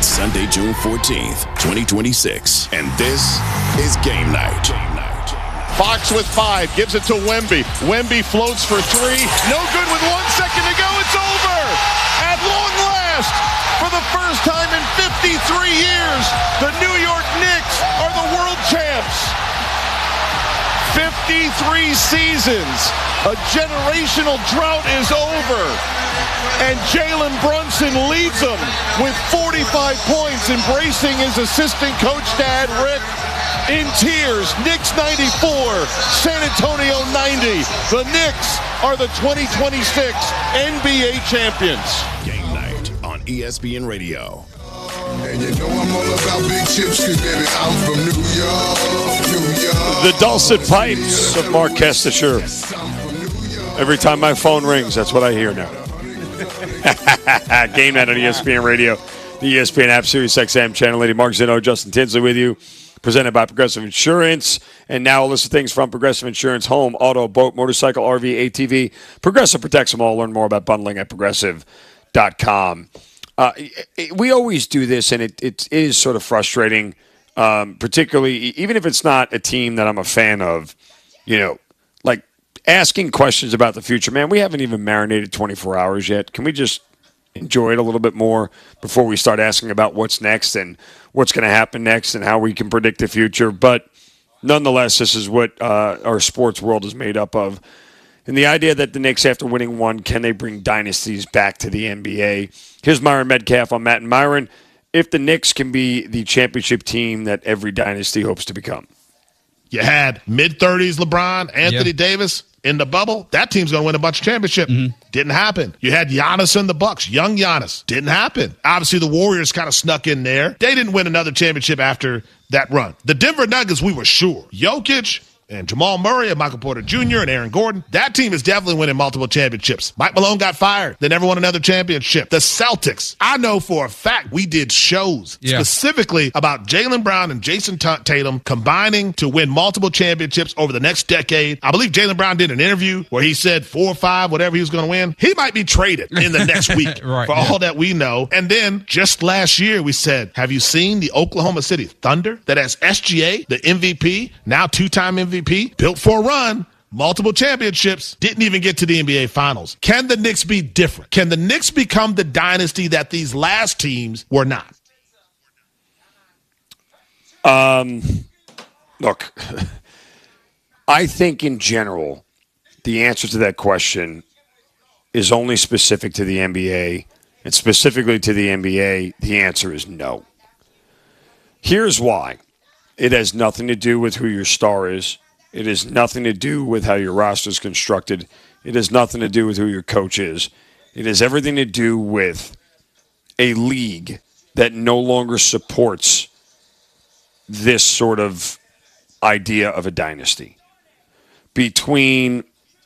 It's Sunday, June 14th, 2026, and this is Game Night. Fox with 5, gives it to Wemby. Wemby floats for 3. No good with 1 second to go. It's over. At long last, for the first time in 53 years, the New York Knicks are the world champs. 53 seasons. A generational drought is over. And Jalen Brunson leads them with 45 points, embracing his assistant coach dad, Rick, in tears. Knicks 94, San Antonio 90. The Knicks are the 2026 NBA champions. Game Night on ESPN Radio. And you know I'm all about big chips, 'cause baby, I'm from New York, New York. The dulcet pipes of Mark Kestecher. Every time my phone rings, that's what I hear now. Game Night on ESPN Radio, the ESPN app, Sirius XM channel 80. Mark Zinno, Justin Tinsley with you, presented by Progressive Insurance. And now a list of things from Progressive Insurance: home, auto, boat, motorcycle, RV, ATV. Progressive protects them all. Learn more about bundling at progressive.com. We always do this, and it is sort of frustrating, particularly even if it's not a team that I'm a fan of, like asking questions about the future. Man, we haven't even marinated 24 hours yet. Can we just enjoy it a little bit more before we start asking about what's next and what's going to happen next and how we can predict the future? But nonetheless, this is what our sports world is made up of. And the idea that the Knicks, after winning one, can they bring dynasties back to the NBA? Here's Myron Metcalf on Matt and Myron. If the Knicks can be the championship team that every dynasty hopes to become. You had mid-30s LeBron, Anthony Davis in the bubble. That team's going to win a bunch of championships. Didn't happen. You had Giannis and the Bucks, young Giannis. Didn't happen. Obviously, the Warriors kind of snuck in there. They didn't win another championship after that run. The Denver Nuggets, we were sure. Jokic and Jamal Murray and Michael Porter Jr. and Aaron Gordon. That team is definitely winning multiple championships. Mike Malone got fired. They never won another championship. The Celtics, I know for a fact we did shows specifically about Jaylen Brown and Jason Tatum combining to win multiple championships over the next decade. I believe Jaylen Brown did an interview where he said 4 or 5, whatever he was going to win. He might be traded in the next week for all that we know. And then just last year we said, have you seen the Oklahoma City Thunder that has SGA, the MVP, now 2-time MVP? Built for a run, multiple championships, didn't even get to the NBA Finals. Can the Knicks be different? Can the Knicks become the dynasty that these last teams were not? Look, I think in general, the answer to that question is only specific to the NBA, and specifically to the NBA, the answer is no. Here's why. It has nothing to do with who your star is. It has nothing to do with how your roster is constructed. It has nothing to do with who your coach is. It has everything to do with a league that no longer supports this sort of idea of a dynasty. Between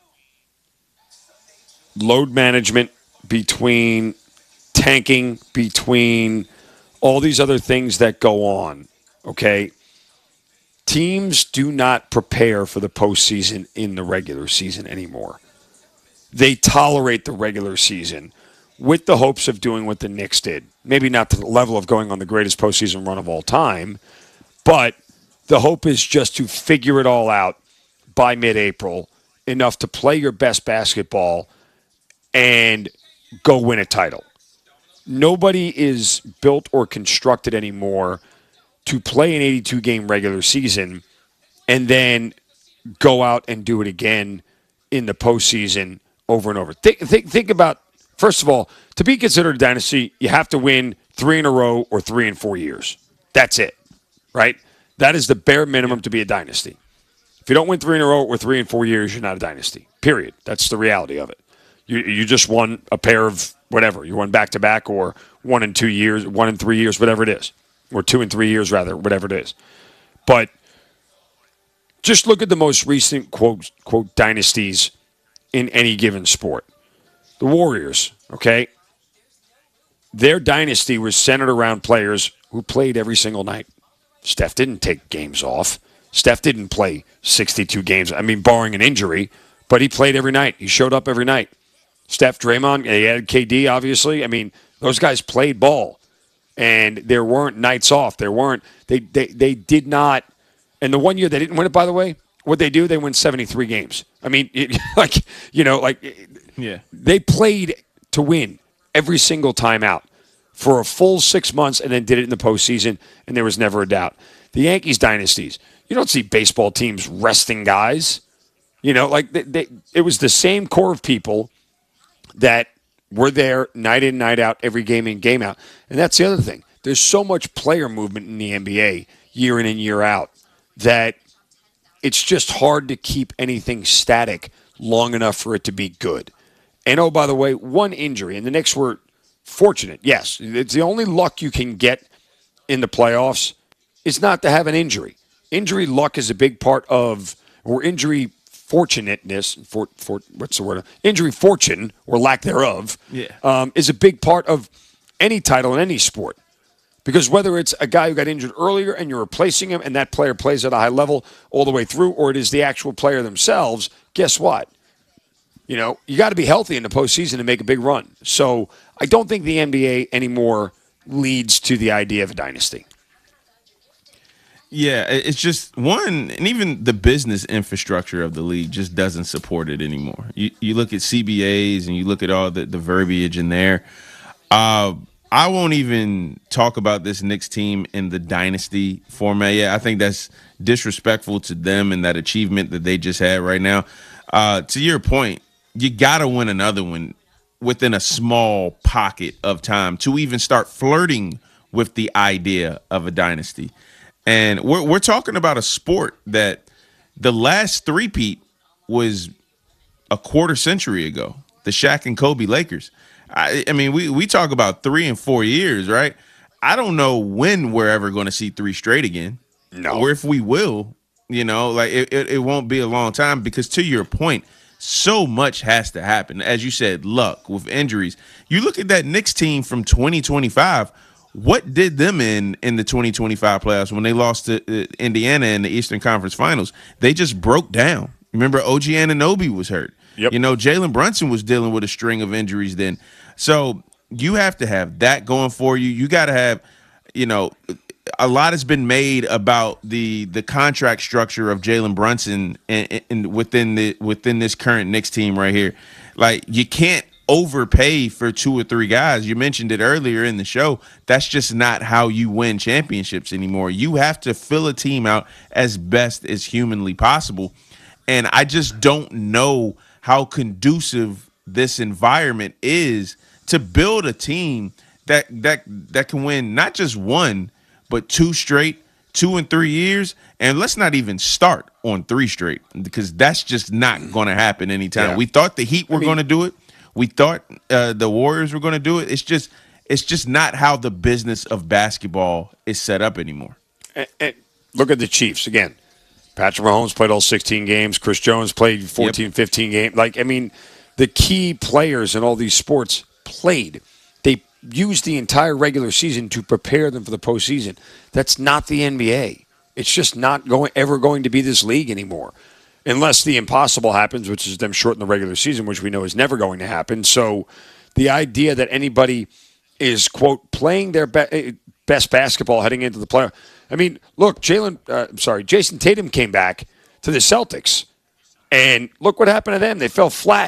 load management, between tanking, between all these other things that go on, okay? Teams do not prepare for the postseason in the regular season anymore. They tolerate the regular season with the hopes of doing what the Knicks did. Maybe not to the level of going on the greatest postseason run of all time, but the hope is just to figure it all out by mid-April, enough to play your best basketball and go win a title. Nobody is built or constructed anymore to play an 82-game regular season and then go out and do it again in the postseason over and over. Think about, first of all, to be considered a dynasty, you have to win 3 in a row or 3 in 4 years. That's it, right? That is the bare minimum to be a dynasty. If you don't win 3 in a row or 3 in 4 years, you're not a dynasty, period. That's the reality of it. You just won a pair of whatever. You won back-to-back or 1 in 2 years, 1 in 3 years, whatever it is. Or 2 in 3 years, rather, whatever it is. But just look at the most recent, quote, dynasties in any given sport. The Warriors, okay? Their dynasty was centered around players who played every single night. Steph didn't take games off. Steph didn't play 62 games. I mean, barring an injury, but he played every night. He showed up every night. Steph, Draymond, they added KD, obviously. I mean, those guys played ball. And there weren't nights off. They did not. And the one year they didn't win it, by the way, what they do, they win 73 games. I mean, they played to win every single time out for a full 6 months and then did it in the postseason, and there was never a doubt. The Yankees dynasties, you don't see baseball teams resting guys. It was the same core of people that were there night in, night out, every game in, game out. And that's the other thing. There's so much player movement in the NBA year in and year out that it's just hard to keep anything static long enough for it to be good. And, oh, by the way, one injury, and the Knicks were fortunate. Yes, it's the only luck you can get in the playoffs is not to have an injury. Injury luck is a big part of, or injury fortunateness, what's the word? Injury fortune, or lack thereof, is a big part of any title in any sport. Because whether it's a guy who got injured earlier and you're replacing him and that player plays at a high level all the way through, or it is the actual player themselves, guess what? You got to be healthy in the postseason to make a big run. So I don't think the NBA anymore leads to the idea of a dynasty. Yeah, it's just one, and even the business infrastructure of the league just doesn't support it anymore. You look at CBAs and you look at all the verbiage in there. I won't even talk about this Knicks team in the dynasty format yet. I think that's disrespectful to them and that achievement that they just had right now. To your point, you got to win another one within a small pocket of time to even start flirting with the idea of a dynasty. And we're talking about a sport that the last three-peat was a quarter century ago, the Shaq and Kobe Lakers. I mean, we talk about 3 and 4 years, right? I don't know when we're ever going to see 3 straight again. No. Or if we will, it won't be a long time because, to your point, so much has to happen. As you said, luck with injuries. You look at that Knicks team from 2025. What did them in the 2025 playoffs when they lost to Indiana in the Eastern Conference Finals? They just broke down. Remember, OG Anunoby was hurt. Yep. Jalen Brunson was dealing with a string of injuries then. So you have to have that going for you. You got to have, a lot has been made about the contract structure of Jalen Brunson and within this current Knicks team right here. Like, you can't overpay for 2 or 3 guys. You mentioned it earlier in the show. That's just not how you win championships anymore. You have to fill a team out as best as humanly possible. And I just don't know how conducive this environment is to build a team that can win not just 1, but 2 straight, 2 and 3 years. And let's not even start on 3 straight because that's just not going to happen anytime. Yeah. We thought the Heat were going to do it. We thought the Warriors were going to do it. It's just not how the business of basketball is set up anymore. And look at the Chiefs again. Patrick Mahomes played all 16 games. Chris Jones played 14, 15 games. The key players in all these sports played. They used the entire regular season to prepare them for the postseason. That's not the NBA. It's just not ever going to be this league anymore. Unless the impossible happens, which is them shorten the regular season, which we know is never going to happen. So the idea that anybody is, quote, playing their best basketball heading into the playoff. I mean, look, Jason Tatum came back to the Celtics, and look what happened to them. They fell flat.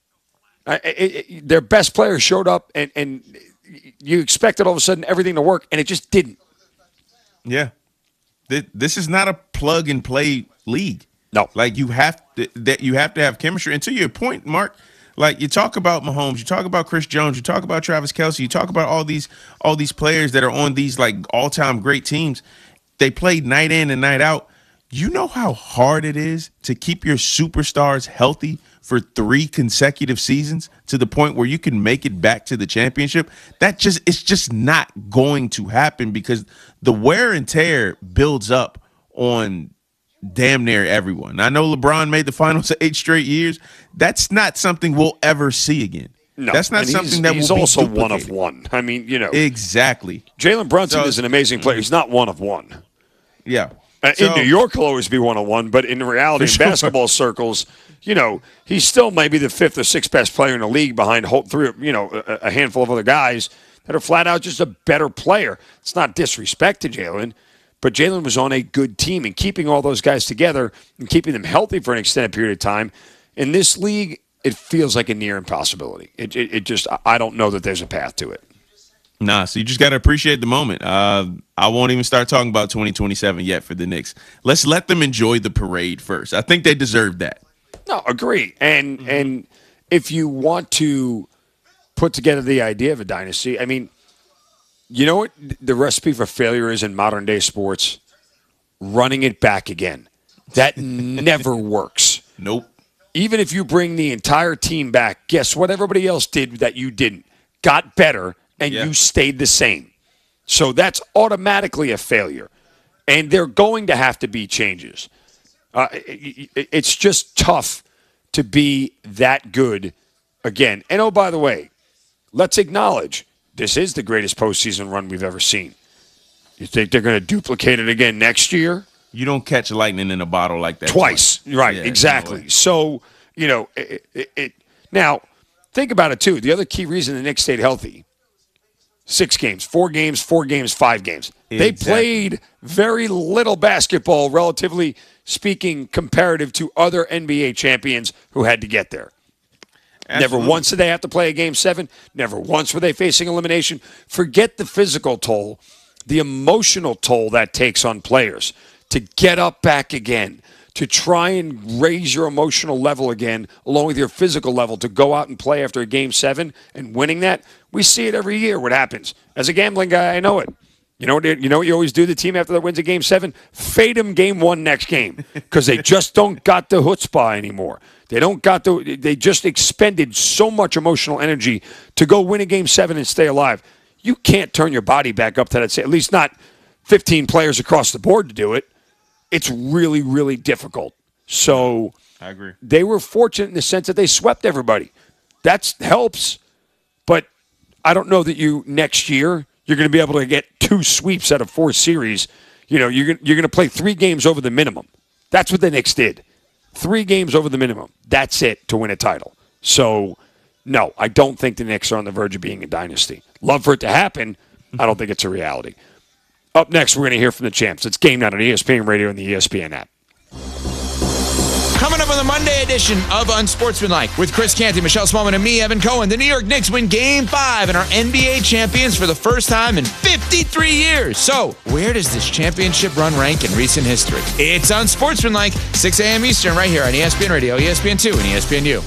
Their best player showed up, and you expected all of a sudden everything to work, and it just didn't. Yeah. This is not a plug-and-play league. No. Like, you have to have chemistry. And to your point, Mark, like, you talk about Mahomes, you talk about Chris Jones, you talk about Travis Kelce, you talk about all these players that are on these, like, all-time great teams. They play night in and night out. You know how hard it is to keep your superstars healthy for 3 consecutive seasons to the point where you can make it back to the championship? It's just not going to happen because the wear and tear builds up on damn near everyone. I know LeBron made the finals 8 straight years. That's not something we'll ever see again. No, that's not something that he's will be also duplicated. 1 of 1. I mean, Exactly. Jalen Brunson is an amazing player. He's not 1 of 1. Yeah. In New York, he'll always be 1 of 1, but in reality, in basketball circles, he's still maybe the 5th or 6th best player in the league behind a handful of other guys that are flat out just a better player. It's not disrespect to Jalen, but Jalen was on a good team, and keeping all those guys together and keeping them healthy for an extended period of time in this league, it feels like a near impossibility. It just, I don't know that there's a path to it. Nah, so you just got to appreciate the moment. I won't even start talking about 2027 yet for the Knicks. Let's let them enjoy the parade first. I think they deserve that. No, agree. And if you want to put together the idea of a dynasty, I mean, you know what the recipe for failure is in modern day sports? Running it back again. That never works. Nope. Even if you bring the entire team back, guess what everybody else did that you didn't? Got better, and you stayed the same. So that's automatically a failure. And they're going to have to be changes. It's just tough to be that good again. And, oh, by the way, let's acknowledge this is the greatest postseason run we've ever seen. You think they're going to duplicate it again next year? You don't catch lightning in a bottle like that. Twice. Right, yeah, exactly. No, so, you know, now, think about it, too. The other key reason the Knicks stayed healthy, 6 games, 4 games, 4 games, 5 games. Exactly. They played very little basketball, relatively speaking, comparative to other NBA champions who had to get there. Absolutely. Never once did they have to play a Game 7. Never once were they facing elimination. Forget the physical toll, the emotional toll that takes on players to get up back again, to try and raise your emotional level again, along with your physical level, to go out and play after a Game 7 and winning that. We see it every year, what happens. As a gambling guy, I know it. You know what you always do to the team after that wins a Game 7? Fade them Game 1 next game, because they just don't got the chutzpah anymore. They just expended so much emotional energy to go win a Game 7 and stay alive. You can't turn your body back up to that, at least not 15 players across the board to do it. It's really, really difficult. So I agree. They were fortunate in the sense that they swept everybody. That helps, but I don't know that next year you're going to be able to get 2 sweeps out of 4 series. You know, you're going to play 3 games over the minimum. That's what the Knicks did. 3 games over the minimum. That's it to win a title. So, no, I don't think the Knicks are on the verge of being a dynasty. Love for it to happen. I don't think it's a reality. Up next, we're going to hear from the champs. It's Game Night on ESPN Radio and the ESPN app. Coming up on the Monday edition of Unsportsmanlike with Chris Canty, Michelle Smallman, and me, Evan Cohen. The New York Knicks win Game 5 and are NBA champions for the first time in 53 years. So, where does this championship run rank in recent history? It's Unsportsmanlike, 6 a.m. Eastern, right here on ESPN Radio, ESPN2, and ESPNU.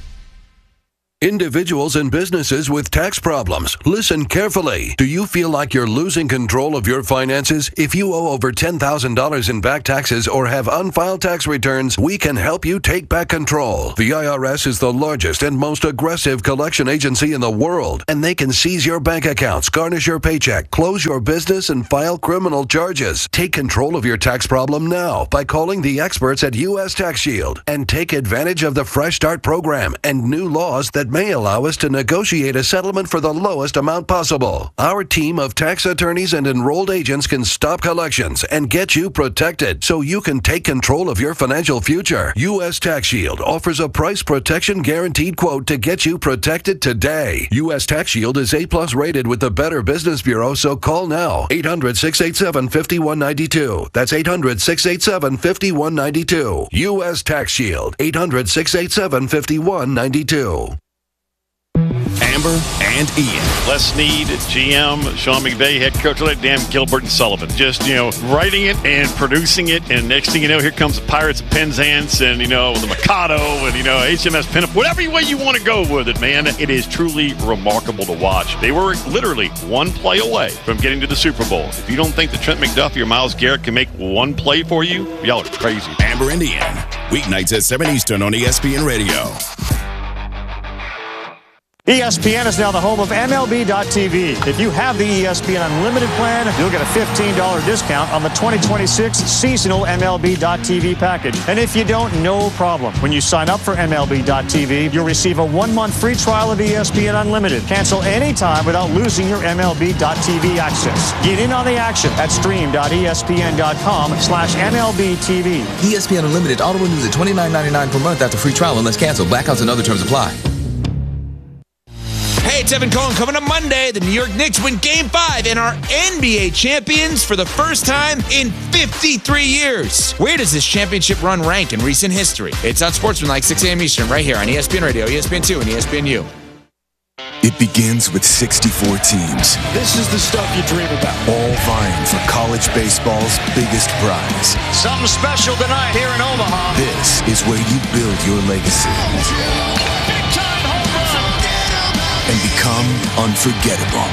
Individuals and businesses with tax problems, listen carefully. Do you feel like you're losing control of your finances? If you owe over $10,000 in back taxes or have unfiled tax returns, we can help you take back control. The IRS is the largest and most aggressive collection agency in the world, and they can seize your bank accounts, garnish your paycheck, close your business, and file criminal charges. Take control of your tax problem now by calling the experts at U.S. Tax Shield and take advantage of the Fresh Start program and new laws that may allow us to negotiate a settlement for the lowest amount possible. Our team of tax attorneys and enrolled agents can stop collections and get you protected so you can take control of your financial future. U.S. Tax Shield offers a price protection guaranteed quote to get you protected today. U.S. Tax Shield is A+ rated with the Better Business Bureau, so call now. 800-687-5192. That's 800-687-5192. U.S. Tax Shield. 800-687-5192. Amber and Ian. Les Snead, GM, Sean McVay, head coach, Dan Gilbert and Sullivan. Just, writing it and producing it, and next thing you know, here comes the Pirates of Penzance and, the Mikado and, HMS Pinup. Whatever way you want to go with it, man, it is truly remarkable to watch. They were literally one play away from getting to the Super Bowl. If you don't think that Trent McDuffie or Myles Garrett can make one play for you, y'all are crazy. Amber and Ian. Weeknights at 7 Eastern on ESPN Radio. ESPN is now the home of MLB.tv. If you have the ESPN Unlimited plan, you'll get a $15 discount on the 2026 seasonal MLB.tv package. And if you don't, no problem. When you sign up for MLB.tv, you'll receive a 1-month free trial of ESPN Unlimited. Cancel anytime without losing your MLB.tv access. Get in on the action at stream.espn.com/MLBTV. ESPN Unlimited auto renews at $29.99 per month after free trial unless canceled. Blackouts and other terms apply. Hey, It's Evan Cohen. Coming up Monday, the New York Knicks win Game 5 and are NBA champions for the first time in 53 years. Where does this championship run rank in recent history? It's on Sportsmanlike, 6 a.m. Eastern, right here on ESPN Radio, ESPN2, and ESPNU. It begins with 64 teams. This is the stuff you dream about. All vying for college baseball's biggest prize. Something special tonight here in Omaha. This is where you build your legacy. Big time home run. And become unforgettable.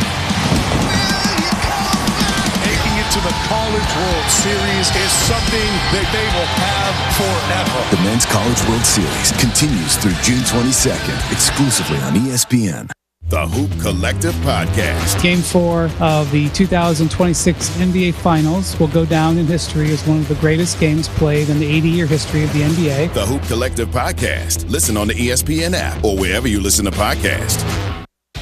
Making it to the College World Series is something that they will have forever. The Men's College World Series continues through June 22nd, exclusively on ESPN. The Hoop Collective Podcast. Game 4 of the 2026 NBA Finals will go down in history as one of the greatest games played in the 80-year history of the NBA. The Hoop Collective Podcast. Listen on the ESPN app or wherever you listen to podcasts.